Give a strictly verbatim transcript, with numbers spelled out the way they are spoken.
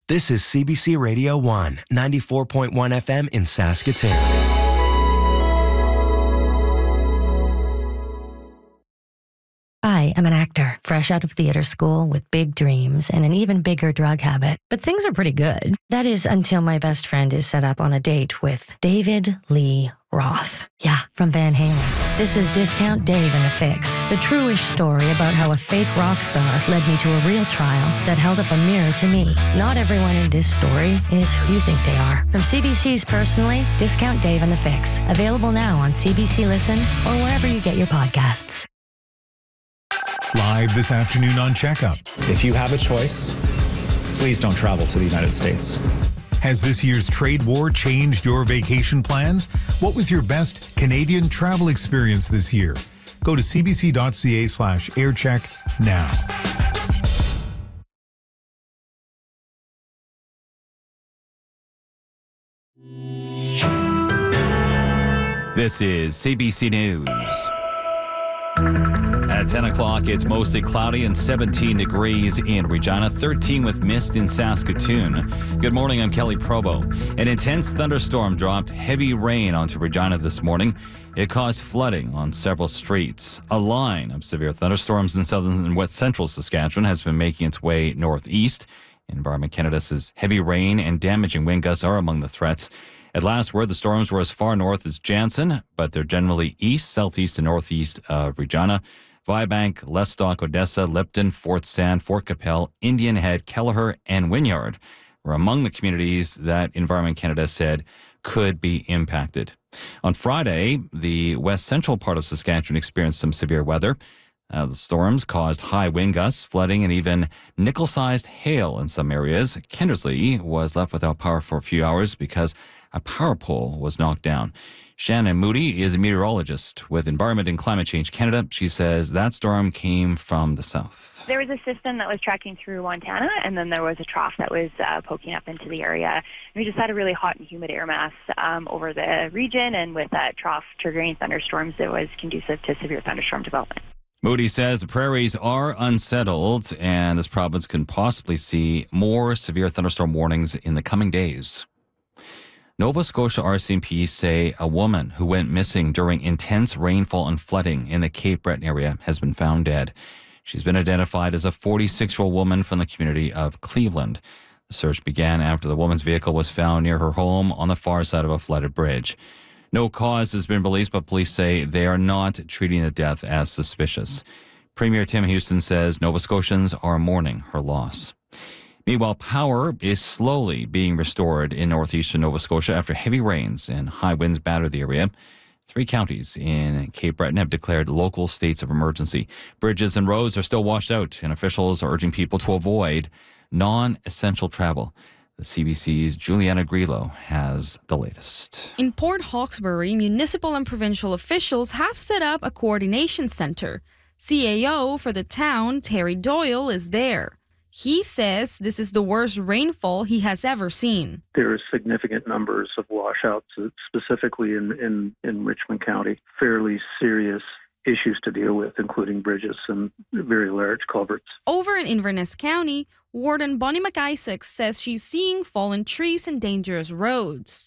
This is C B C Radio one, ninety-four point one F M in Saskatoon. I am an actor, fresh out of theater school with big dreams and an even bigger drug habit. But things are pretty good. That is until my best friend is set up on a date with David Lee Roth. Yeah, from Van Halen. This is Discount Dave and the Fix, the true-ish story about how a fake rock star led me to a real trial that held up a mirror to me. Not everyone in this story is who you think they are. From C B C's Personally, Discount Dave and the Fix. Available now on C B C Listen or wherever you get your podcasts. Live this afternoon on Checkup. If you have a choice, please don't travel to the United States. Has this year's trade war changed your vacation plans? What was your best Canadian travel experience this year? Go to cbc.ca slash aircheck now. This is C B C News. At ten o'clock, it's mostly cloudy and seventeen degrees in Regina, thirteen with mist in Saskatoon. Good morning, I'm Kelly Probo. An intense thunderstorm dropped heavy rain onto Regina this morning. It caused flooding on several streets. A line of severe thunderstorms in southern and west central Saskatchewan has been making its way northeast. Environment Canada says heavy rain and damaging wind gusts are among the threats. At last word, the storms were as far north as Jansen, but they're generally east, southeast, and northeast of Regina. Vibank, Lestock, Odessa, Lipton, Fort Sand, Fort Capel, Indian Head, Kelleher, and Wynyard were among the communities that Environment Canada said could be impacted. On Friday, the west central part of Saskatchewan experienced some severe weather. Uh, the storms caused high wind gusts, flooding, and even nickel-sized hail in some areas. Kindersley was left without power for a few hours because a power pole was knocked down. Shannon Moody is a meteorologist with Environment and Climate Change Canada. She says that storm came from the south. There was a system that was tracking through Montana, and then there was a trough that was uh, poking up into the area. We just had a really hot and humid air mass um, over the region, and with that trough triggering thunderstorms, it was conducive to severe thunderstorm development. Moody says the prairies are unsettled, and this province can possibly see more severe thunderstorm warnings in the coming days. Nova Scotia R C M P say a woman who went missing during intense rainfall and flooding in the Cape Breton area has been found dead. She's been identified as a forty-six-year-old woman from the community of Cleveland. The search began after the woman's vehicle was found near her home on the far side of a flooded bridge. No cause has been released, but police say they are not treating the death as suspicious. Premier Tim Houston says Nova Scotians are mourning her loss. Meanwhile, power is slowly being restored in northeastern Nova Scotia after heavy rains and high winds battered the area. Three counties in Cape Breton have declared local states of emergency. Bridges and roads are still washed out, and officials are urging people to avoid non-essential travel. The C B C's Juliana Grillo has the latest. In Port Hawkesbury, municipal and provincial officials have set up a coordination center. C A O for the town, Terry Doyle, is there. He says this is the worst rainfall he has ever seen. There are significant numbers of washouts, specifically in, in, in Richmond County. Fairly serious issues to deal with, including bridges and very large culverts. Over in Inverness County, Warden Bonnie McIsaac says she's seeing fallen trees and dangerous roads.